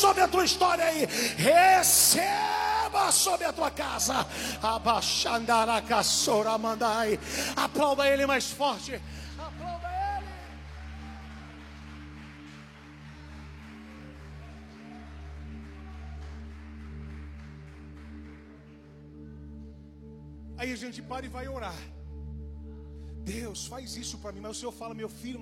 sobre a tua história aí. Receba sobre a tua casa. Abaixandaracaçoramandai. Aplauda Ele mais forte. Aplauda Ele. Aí a gente para e vai orar. Deus, faz isso para mim. Mas o Senhor fala, meu filho,